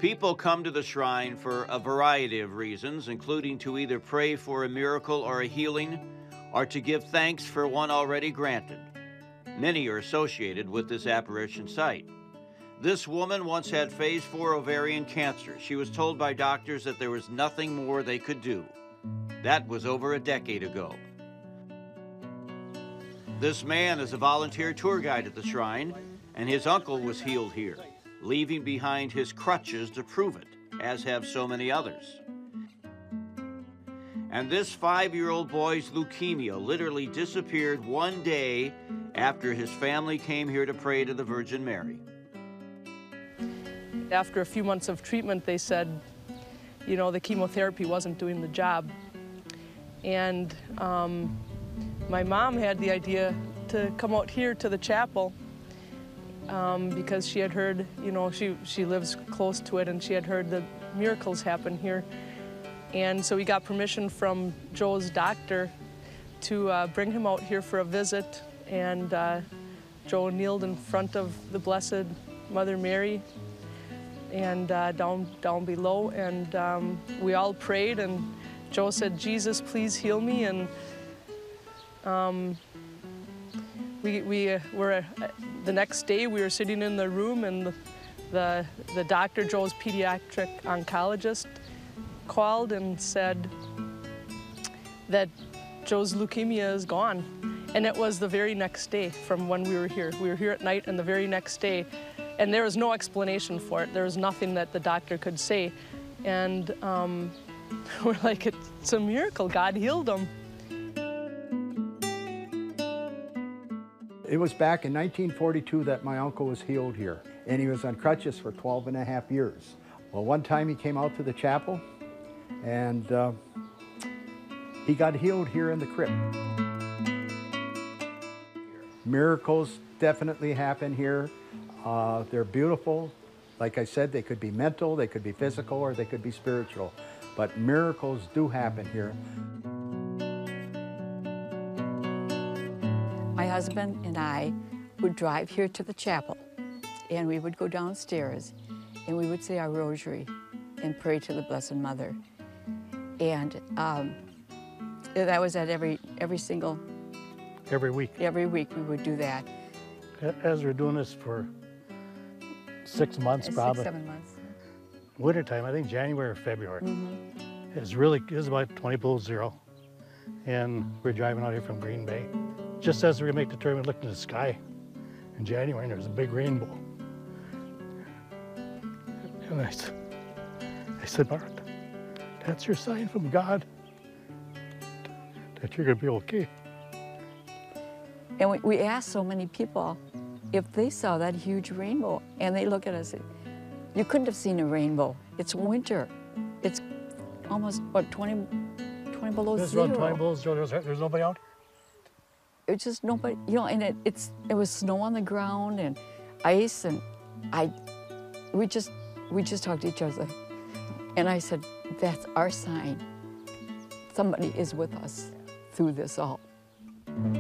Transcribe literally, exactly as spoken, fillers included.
People come to the shrine for a variety of reasons, including to either pray for a miracle or a healing, or to give thanks for one already granted. Many are associated with this apparition site. This woman once had phase four ovarian cancer. She was told by doctors that there was nothing more they could do. That was over a decade ago. This man is a volunteer tour guide at the shrine, and his uncle was healed here, leaving behind his crutches to prove it, as have so many others. And this five-year-old boy's leukemia literally disappeared one day after his family came here to pray to the Virgin Mary. After a few months of treatment, they said, you know, the chemotherapy wasn't doing the job. And um, my mom had the idea to come out here to the chapel um, because she had heard, you know, she, she lives close to it, and she had heard the miracles happen here. And so we got permission from Joe's doctor to uh, bring him out here for a visit. And uh, Joe kneeled in front of the Blessed Mother Mary and uh, down, down below, and um, we all prayed, and Joe said, "Jesus, please heal me." And um, we, we uh, were, uh, the next day we were sitting in the room, and the, the, the doctor, Joe's pediatric oncologist, called and said that Joe's leukemia is gone. And it was the very next day from when we were here. We were here at night, and the very next day, and there was no explanation for it. There was nothing that the doctor could say. And um, we're like, it's a miracle. God healed him. It was back in nineteen forty-two that my uncle was healed here, and he was on crutches for twelve and a half years. Well, one time he came out to the chapel, and uh, he got healed here in the crypt. Miracles definitely happen here. Uh, they're beautiful. Like I said, they could be mental, they could be physical, or they could be spiritual. But miracles do happen here. My husband and I would drive here to the chapel, and we would go downstairs, and we would say our rosary and pray to the Blessed Mother. And um, that was at every, every single... Every week? Every week we would do that. As we're doing this for six months, Six, probably. seven months. Wintertime, I think January or February. Mm-hmm. It's really, it's about twenty below zero. And we're driving out here from Green Bay. Just as we make the turn, we looked in the sky in January, and there was a big rainbow. And I said, I said, Mark, that's your sign from God that you're gonna be okay. And we, we asked so many people if they saw that huge rainbow, and they look at us and say, you couldn't have seen a rainbow. It's winter. It's almost, what, twenty, twenty below This is zero. around twenty below zero. There's, there's nobody out? It's just nobody, you know, and it, it's, it was snow on the ground and ice, and I, we just, we just talked to each other. And I said, that's our sign. Somebody is with us through this all.